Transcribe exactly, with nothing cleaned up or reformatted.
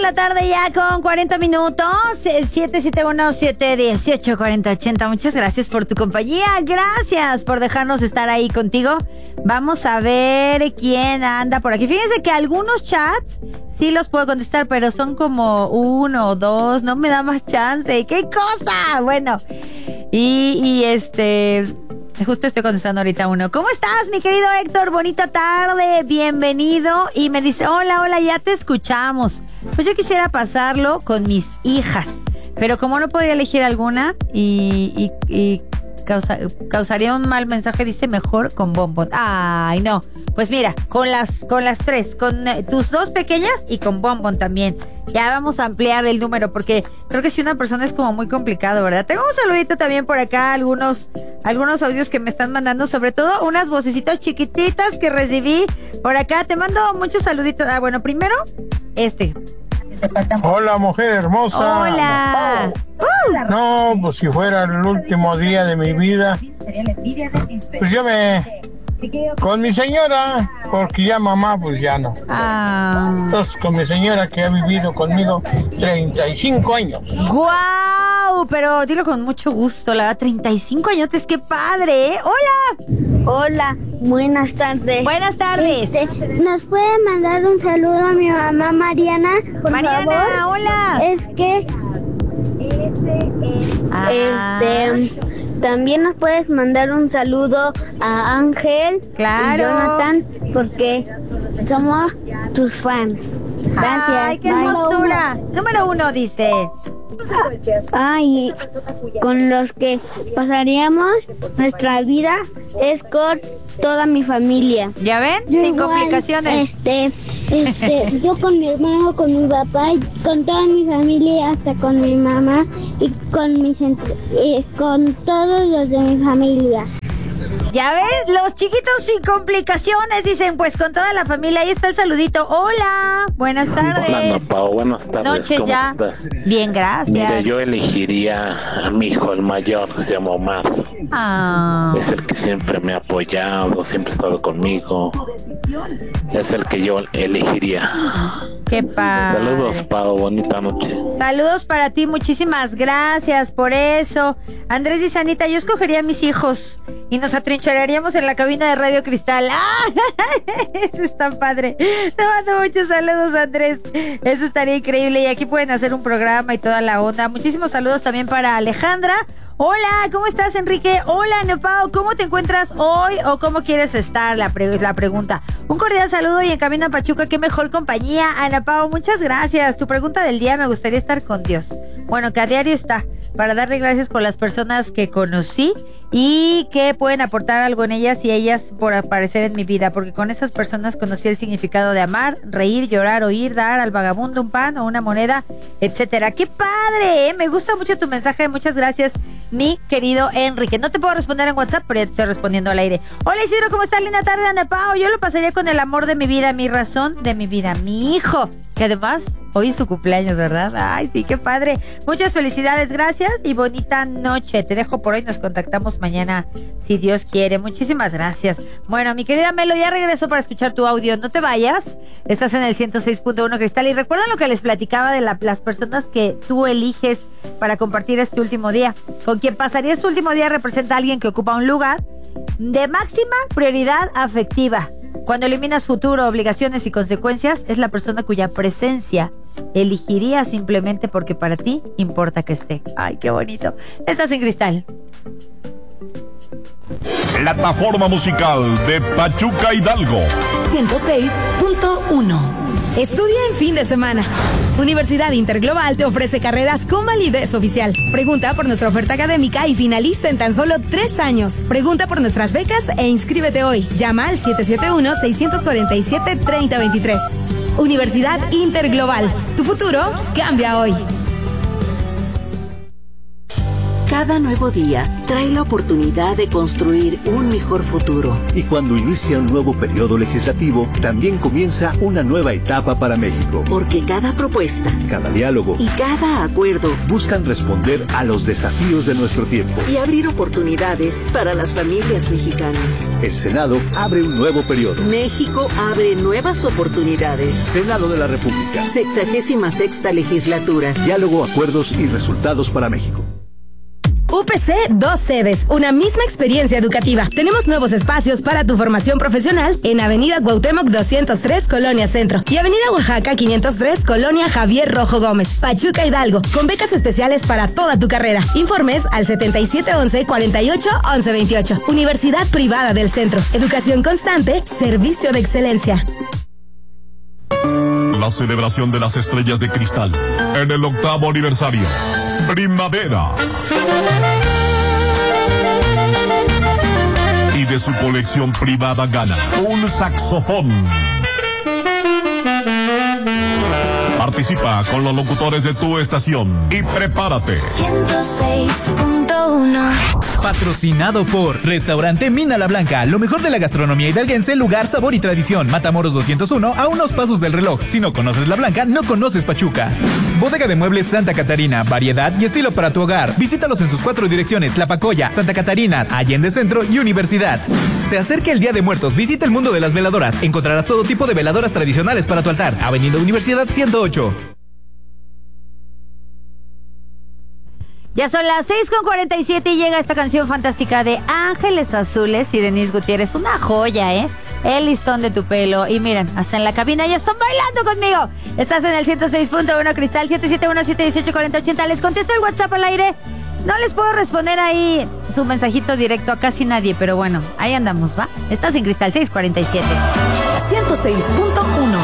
la tarde ya con cuarenta minutos. siete siete uno, siete uno ocho, cuatro cero ocho cero. Muchas gracias por tu compañía. Gracias por dejarnos estar ahí contigo. Vamos a ver quién anda por aquí. Fíjense que algunos chats sí los puedo contestar, pero son como uno o dos. No me da más chance. ¡Qué cosa! Bueno, y, y este... justo estoy contestando ahorita uno. ¿Cómo estás, mi querido Héctor? Bonita tarde, bienvenido. Y me dice, hola, hola, ya te escuchamos. Pues yo quisiera pasarlo con mis hijas, pero como no podría elegir alguna y, y, y causa, causaría un mal mensaje, dice, mejor con Bonbon. Ay, no. Pues mira, con las, con las tres, con eh, tus dos pequeñas y con Bonbon también. Ya vamos a ampliar el número porque creo que si una persona es como muy complicado, ¿verdad? Tengo un saludito también por acá, algunos, algunos audios que me están mandando, sobre todo unas vocecitas chiquititas que recibí por acá. Te mando muchos saluditos. Ah, bueno, primero, este. Hola, mujer hermosa. Hola. Uh. No, pues si fuera el último día de mi vida, pues yo me... con mi señora, porque ya mamá pues ya no. Ah. Entonces con mi señora que ha vivido conmigo treinta y cinco años. ¡Guau! Pero dilo con mucho gusto, la verdad, treinta y cinco añotes, qué padre, ¿eh? ¡Hola! Hola, buenas tardes. Buenas tardes. Este, ¿nos puede mandar un saludo a mi mamá Mariana, por Mariana, favor? hola. Es que... Ah. Este... También nos puedes mandar un saludo a Ángel Claro. y Jonathan, porque somos tus fans. Gracias. Ay, qué Bye. hermosura. Número uno dice. Ay, con los que pasaríamos nuestra vida es con toda mi familia. ¿Ya ven? Yo Sin igual, complicaciones. Este, este, yo con mi hermano, con mi papá, y con toda mi familia, hasta con mi mamá y con mis, ent- eh, con todos los de mi familia. ¿Ya ven? Los chiquitos sin complicaciones, dicen, pues con toda la familia. Ahí está el saludito. Hola, buenas tardes. Hola, Pau, buenas tardes. Noches ¿Cómo ya. estás? Bien, gracias. Mira, yo elegiría a mi hijo, el mayor, que se llama Omar. Ah. Es el que siempre me ha apoyado, siempre ha estado conmigo. Es el que yo elegiría. Qué padre. Saludos, Pau, bonita noche. Saludos para ti, muchísimas gracias por eso. Andrés dice, Anita, yo escogería a mis hijos y nos atrincheraríamos en la cabina de Radio Cristal. ¡Ah! Eso está padre. Te mando muchos saludos, Andrés. Eso estaría increíble y aquí pueden hacer un programa y toda la onda. Muchísimos saludos también para Alejandra. Hola, ¿cómo estás, Enrique? Hola, Ana Pao, ¿cómo te encuentras hoy o cómo quieres estar? La, pre- la pregunta. Un cordial saludo y en camino a Pachuca, qué mejor compañía. Ana Pao, muchas gracias. Tu pregunta del día, me gustaría estar con Dios. Bueno, que a diario está, para darle gracias por las personas que conocí y que pueden aportar algo en ellas y ellas por aparecer en mi vida, porque con esas personas conocí el significado de amar, reír, llorar, oír, dar al vagabundo un pan o una moneda, etcétera. ¡Qué padre! ¿eh? Me gusta mucho tu mensaje, muchas gracias, mi querido Enrique. No te puedo responder en WhatsApp, pero ya te estoy respondiendo al aire. Hola, Isidro, ¿cómo estás? Linda tarde, Ana Pao. Yo lo pasaría con el amor de mi vida, mi razón de mi vida, mi hijo, que además hoy es su cumpleaños, ¿verdad? Ay, sí, qué padre. Muchas felicidades, gracias y bonita noche. Te dejo por hoy, nos contactamos mañana, si Dios quiere. Muchísimas gracias. Bueno, mi querida Melo, ya regreso para escuchar tu audio. No te vayas, estás en el ciento seis punto uno Cristal. Y recuerda lo que les platicaba de la, las personas que tú eliges para compartir este último día. Con quien pasarías tu último día representa a alguien que ocupa un lugar de máxima prioridad afectiva. Cuando eliminas futuro, obligaciones y consecuencias, es la persona cuya presencia elegirías simplemente porque para ti importa que esté. Ay, qué bonito. Estás en Cristal. Plataforma musical de Pachuca Hidalgo. ciento seis punto uno. Estudia en fin de semana. Universidad Interglobal te ofrece carreras con validez oficial. Pregunta por nuestra oferta académica y finaliza en tan solo tres años. Pregunta por nuestras becas e inscríbete hoy. Llama al siete siete uno, seis cuatro siete, tres cero dos tres. Universidad Interglobal. Tu futuro cambia hoy. Cada nuevo día trae la oportunidad de construir un mejor futuro. Y cuando inicia un nuevo periodo legislativo, también comienza una nueva etapa para México. Porque cada propuesta, cada diálogo y cada acuerdo buscan responder a los desafíos de nuestro tiempo y abrir oportunidades para las familias mexicanas. El Senado abre un nuevo periodo. México abre nuevas oportunidades. Senado de la República. Sexagésima sexta legislatura. Diálogo, acuerdos y resultados para México. U P C, dos sedes, una misma experiencia educativa. Tenemos nuevos espacios para tu formación profesional en Avenida Cuauhtémoc doscientos tres, Colonia Centro, y Avenida Oaxaca quinientos tres, Colonia Javier Rojo Gómez, Pachuca Hidalgo, con becas especiales para toda tu carrera. Informes al setenta y siete once, cuarenta y ocho, once veintiocho. Universidad Privada del Centro. Educación constante, servicio de excelencia. La celebración de las estrellas de cristal en el octavo aniversario. Primavera. Y de su colección privada gana un saxofón. Participa con los locutores de tu estación y prepárate. ciento seis punto uno. Patrocinado por Restaurante Mina La Blanca, lo mejor de la gastronomía hidalguense, lugar, sabor y tradición. Matamoros doscientos uno, a unos pasos del reloj. Si no conoces La Blanca, no conoces Pachuca. Bodega de Muebles Santa Catarina, variedad y estilo para tu hogar. Visítalos en sus cuatro direcciones: Tlapacoya, Santa Catarina, Allende Centro y Universidad. Se acerca el Día de Muertos, visita el mundo de las veladoras. Encontrarás todo tipo de veladoras tradicionales para tu altar. Avenida Universidad ciento ocho. Ya son las seis con cuarenta y siete y llega esta canción fantástica de Ángeles Azules y Denise Gutiérrez. Una joya, ¿eh? El listón de tu pelo. Y miren, hasta en la cabina ya están bailando conmigo. Estás en el ciento seis punto uno Cristal, siete siete uno, siete uno ocho, cuatro cero ocho cero. Les contesto el WhatsApp al aire. No les puedo responder ahí su mensajito directo a casi nadie, pero bueno, ahí andamos, ¿va? Estás en Cristal seiscientos cuarenta y siete. ciento seis punto uno.